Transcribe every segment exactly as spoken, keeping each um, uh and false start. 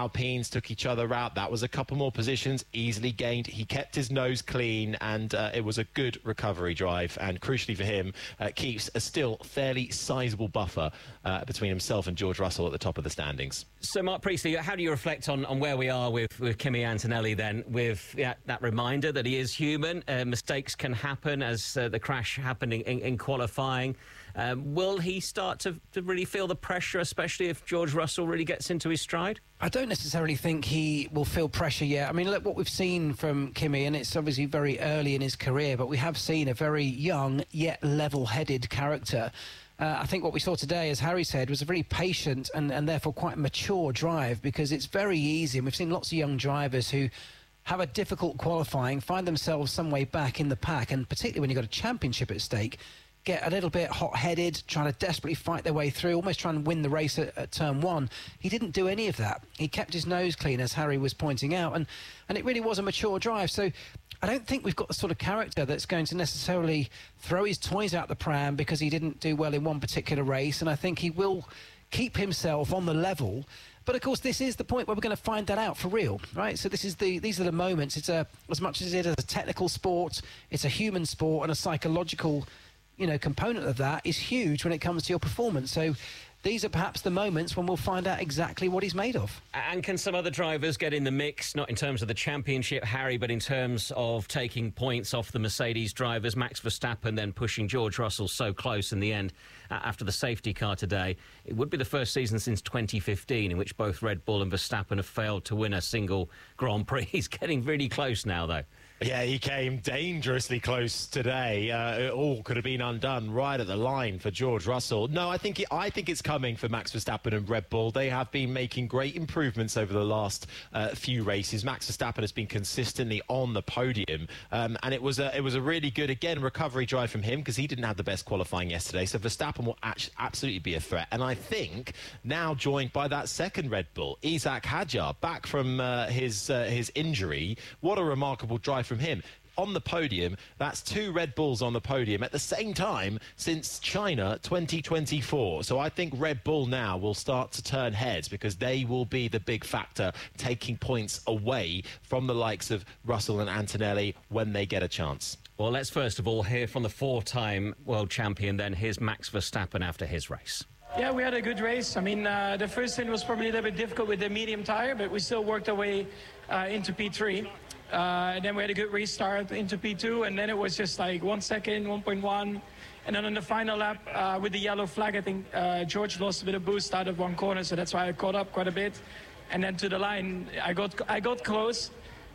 Alpines took each other out. That was a couple more positions, easily gained. He kept his nose clean, and uh, it was a good recovery drive. And crucially for him, uh, keeps a still fairly sizable buffer uh, between himself and George Russell at the top of the standings. So, Mark Priestley, how do you reflect on, on where we are with, with Kimi Antonelli then, with yeah, that reminder that he is human, uh, mistakes can happen, as uh, the crash happened in, in, in qualifying. Um, will he start to, to really feel the pressure, especially if George Russell really gets into his stride? I don't necessarily think he will feel pressure yet. I mean, look what we've seen from Kimi, and it's obviously very early in his career, but we have seen a very young yet level-headed character. Uh, I think what we saw today, as Harry said, was a very patient and, and therefore quite mature drive, because it's very easy, and we've seen lots of young drivers who have a difficult qualifying, find themselves some way back in the pack, and particularly when you've got a championship at stake, get a little bit hot-headed, trying to desperately fight their way through, almost trying to win the race at, at turn one. He didn't do any of that. He kept his nose clean, as Harry was pointing out, and, and it really was a mature drive. So I don't think we've got the sort of character that's going to necessarily throw his toys out the pram because he didn't do well in one particular race, and I think he will keep himself on the level. But of course, this is the point where we're going to find that out for real, right? So this is the these are the moments. It's a as much as it is a technical sport, it's a human sport, and a psychological, you know, component of that is huge when it comes to your performance. So these are perhaps the moments when we'll find out exactly what he's made of. And can some other drivers get in the mix, not in terms of the championship, Harry, but in terms of taking points off the Mercedes drivers? Max Verstappen then pushing George Russell so close in the end uh, after the safety car today. It would be the first season since twenty fifteen in which both Red Bull and Verstappen have failed to win a single Grand Prix. He's getting really close now, though. Yeah, he came dangerously close today. Uh, it all could have been undone right at the line for George Russell. No, I think it, I think it's coming for Max Verstappen and Red Bull. They have been making great improvements over the last uh, few races. Max Verstappen has been consistently on the podium, um, and it was a it was a really good, again, recovery drive from him, because he didn't have the best qualifying yesterday. So Verstappen will actually, absolutely be a threat. And I think now joined by that second Red Bull, Isack Hadjar, back from uh, his uh, his injury. What a remarkable drive from him. On the podium, that's two Red Bulls on the podium at the same time since China twenty twenty-four. So I think Red Bull now will start to turn heads, because they will be the big factor taking points away from the likes of Russell and Antonelli when they get a chance. Well, let's first of all hear from the four-time world champion, then here's Max Verstappen after his race. Yeah, we had a good race. I mean, uh, the first stint was probably a little bit difficult with the medium tire, but we still worked our way uh, into P three. Uh, and then we had a good restart into P two, and then it was just like one second, one point one. And then on the final lap, uh, with the yellow flag, I think uh, George lost a bit of boost out of one corner, so that's why I caught up quite a bit. And then to the line, I got I got close,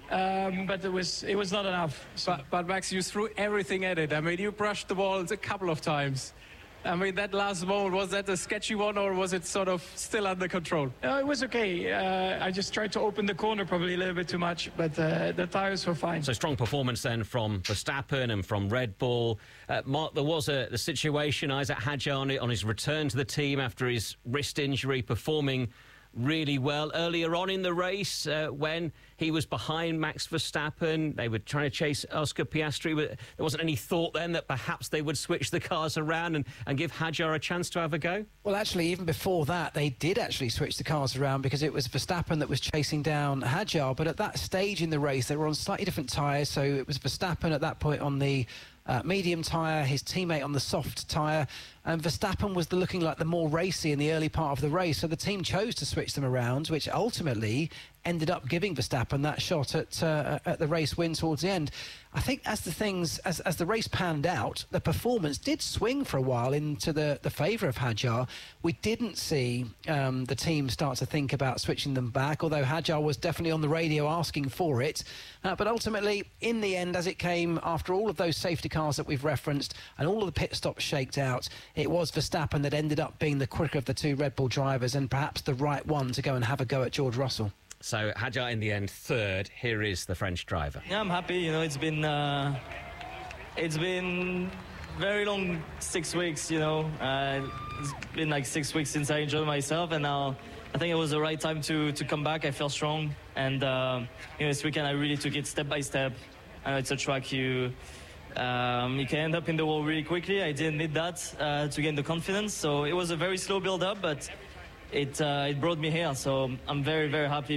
um, but it was it was not enough. So. But, but Max, you threw everything at it. I mean, you brushed the balls a couple of times. I mean, that last moment, was that a sketchy one, or was it sort of still under control? No, it was okay. Uh, I just tried to open the corner probably a little bit too much, but uh, the tires were fine. So strong performance then from Verstappen and from Red Bull. Uh, Mark, there was a the situation, Isack Hadjar on his return to the team after his wrist injury, performing really well earlier on in the race uh, when he was behind Max Verstappen. They were trying to chase Oscar Piastri, but there wasn't any thought then that perhaps they would switch the cars around and, and give Hadjar a chance to have a go? Well, actually, even before that, they did actually switch the cars around, because it was Verstappen that was chasing down Hadjar. But at that stage in the race, they were on slightly different tyres, so it was Verstappen at that point on the Uh, medium tyre, his teammate on the soft tyre, and Verstappen was the, looking like the more racy in the early part of the race, so the team chose to switch them around, which ultimately ended up giving Verstappen that shot at uh, at the race win towards the end. I think as the things as, as the race panned out, the performance did swing for a while into the, the favour of Hadjar. We didn't see um, the team start to think about switching them back, although Hadjar was definitely on the radio asking for it. Uh, but ultimately, in the end, as it came after all of those safety cars that we've referenced and all of the pit stops shaked out, it was Verstappen that ended up being the quicker of the two Red Bull drivers, and perhaps the right one to go and have a go at George Russell. So Hadjar in the end third. Here is the French driver. Yeah, I'm happy. You know, it's been uh, it's been very long six weeks. You know, uh, it's been like six weeks since I enjoyed myself, and now I think it was the right time to to come back. I feel strong, and uh, you know, this weekend I really took it step by step. I know it's a track you um, you can end up in the wall really quickly. I didn't need that uh, to gain the confidence, so it was a very slow build up, but it uh, it brought me here. So I'm very very happy.